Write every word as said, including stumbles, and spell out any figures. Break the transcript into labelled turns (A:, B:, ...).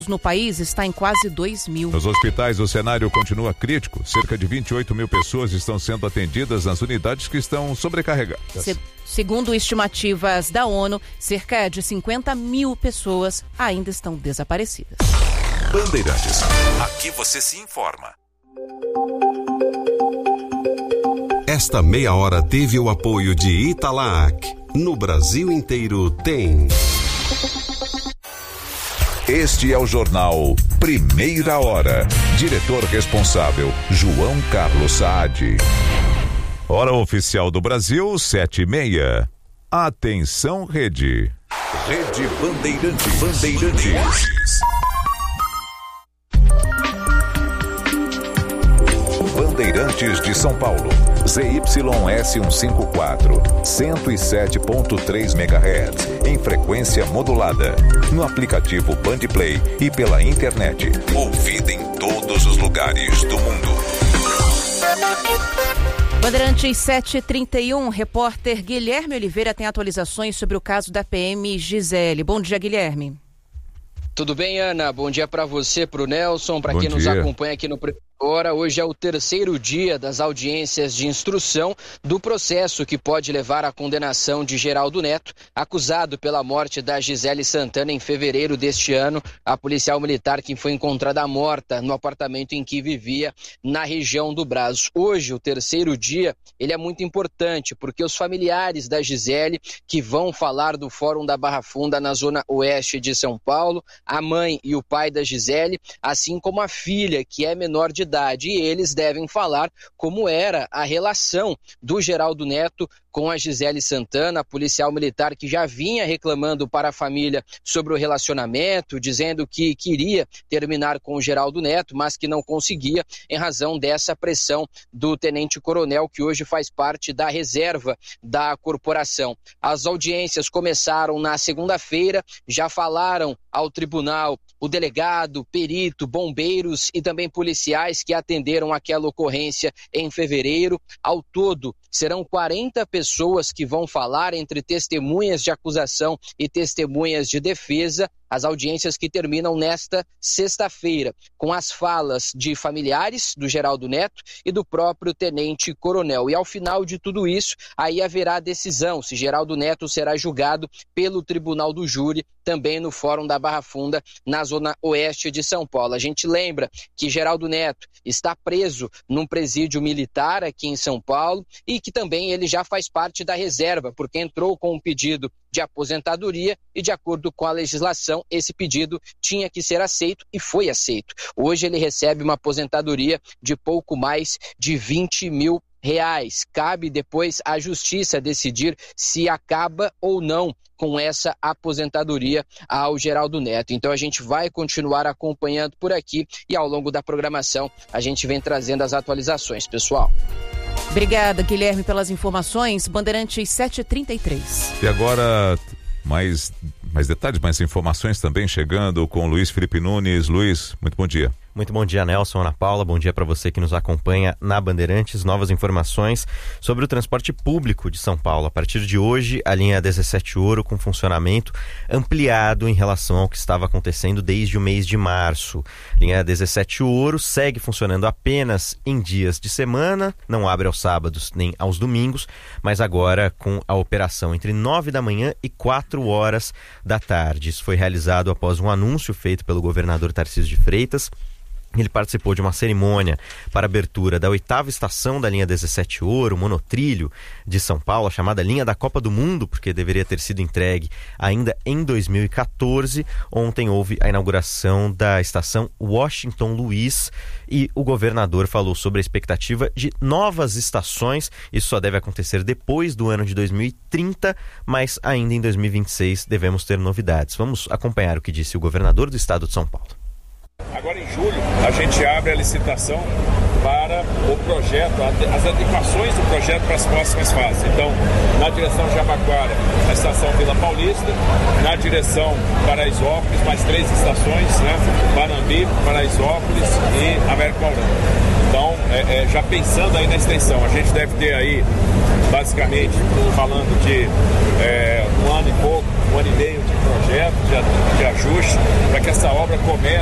A: no país está em quase dois mil.
B: Nos hospitais, o cenário continua crítico. Cerca de vinte e oito mil pessoas estão sendo atendidas nas unidades que estão sobrecarregadas.
A: Se, segundo estimativas da ONU, cerca de cinquenta mil pessoas ainda estão desaparecidas.
C: Bandeirantes. Aqui você se informa. Esta meia hora teve o apoio de Italac. No Brasil inteiro tem...
B: Este é o jornal Primeira Hora. Diretor responsável, João Carlos Saad. Hora oficial do Brasil, sete e meia. Atenção, Rede.
C: Rede Bandeirantes. Bandeirantes.
B: Bandeirantes de São Paulo. Z Y S cento e cinquenta e quatro, cento e sete ponto três megahertz, em frequência modulada, no aplicativo Bandplay e pela internet.
C: Ouvida em todos os lugares do mundo.
A: Bandeirantes sete e trinta e um, repórter Guilherme Oliveira tem atualizações sobre o caso da P M Gisele. Bom dia, Guilherme.
D: Tudo bem, Ana? Bom dia para você, para o Nelson, para quem
B: dia.
D: nos acompanha aqui no Agora, hoje é o terceiro dia das audiências de instrução do processo que pode levar à condenação de Geraldo Neto, acusado pela morte da Gisele Santana em fevereiro deste ano, a policial militar que foi encontrada morta no apartamento em que vivia na região do Brás. Hoje, o terceiro dia, ele é muito importante, porque os familiares da Gisele, que vão falar do Fórum da Barra Funda na zona oeste de São Paulo, a mãe e o pai da Gisele, assim como a filha, que é menor de idade, e eles devem falar como era a relação do Geraldo Neto com a Gisele Santana, a policial militar que já vinha reclamando para a família sobre o relacionamento, dizendo que queria terminar com o Geraldo Neto, mas que não conseguia em razão dessa pressão do tenente-coronel, que hoje faz parte da reserva da corporação. As audiências começaram na segunda-feira, já falaram ao tribunal o delegado, perito, bombeiros e também policiais que atenderam aquela ocorrência em fevereiro. Ao todo, serão quarenta pessoas que vão falar, entre testemunhas de acusação e testemunhas de defesa. As audiências que terminam nesta sexta-feira, com as falas de familiares do Geraldo Neto e do próprio tenente-coronel. E ao final de tudo isso, aí haverá decisão se Geraldo Neto será julgado pelo Tribunal do Júri, também no Fórum da Barra Funda, na zona oeste de São Paulo. A gente lembra que Geraldo Neto está preso num presídio militar aqui em São Paulo e que também ele já faz parte da reserva, porque entrou com um pedido de aposentadoria e, de acordo com a legislação, esse pedido tinha que ser aceito e foi aceito. Hoje ele recebe uma aposentadoria de pouco mais de vinte mil reais. Cabe depois à justiça decidir se acaba ou não com essa aposentadoria ao Geraldo Neto. Então a gente vai continuar acompanhando por aqui e ao longo da programação a gente vem trazendo as atualizações, pessoal.
A: Obrigada, Guilherme, pelas informações. Bandeirantes sete e trinta e três.
B: E agora, mais, mais detalhes, mais informações também chegando com o Luiz Felipe Nunes. Luiz, muito bom dia.
E: Muito bom dia, Nelson, Ana Paula, bom dia para você que nos acompanha na Bandeirantes. Novas informações sobre o transporte público de São Paulo. A partir de hoje, a linha dezessete Ouro com funcionamento ampliado em relação ao que estava acontecendo desde o mês de março. A linha dezessete Ouro segue funcionando apenas em dias de semana, não abre aos sábados nem aos domingos, mas agora com a operação entre nove da manhã e quatro horas da tarde. Isso foi realizado após um anúncio feito pelo governador Tarcísio de Freitas. Ele participou de uma cerimônia para a abertura da oitava estação da linha dezessete Ouro, monotrilho de São Paulo, a chamada linha da Copa do Mundo, porque deveria ter sido entregue ainda em dois mil e catorze. Ontem houve a inauguração da estação Washington Luiz e o governador falou sobre a expectativa de novas estações. Isso só deve acontecer depois do ano de dois mil e trinta, mas ainda em dois mil e vinte e seis devemos ter novidades. Vamos acompanhar o que disse o governador do estado de São Paulo.
F: Agora em julho a gente abre a licitação para o projeto, as adequações do projeto para as próximas fases. Então, na direção Jabaquara, a estação Vila Paulista, na direção Paraisópolis, mais três estações, né? Panambi Guape, Paraisópolis e Américo Paulista. Então, é, é, já pensando aí na extensão, a gente deve ter aí, basicamente, falando de é, um ano e pouco, um ano e meio de projeto, de, de ajuste, para que essa obra comece